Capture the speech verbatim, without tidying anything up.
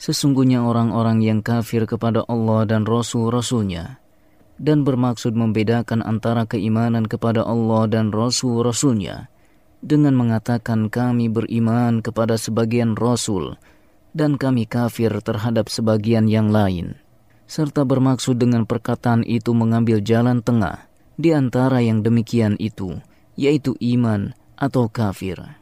Sesungguhnya orang-orang yang kafir kepada Allah dan Rasul-Rasulnya dan bermaksud membedakan antara keimanan kepada Allah dan Rasul-Rasulnya dengan mengatakan kami beriman kepada sebagian Rasul dan kami kafir terhadap sebagian yang lain, serta bermaksud dengan perkataan itu mengambil jalan tengah di antara yang demikian itu, yaitu iman atau kafir.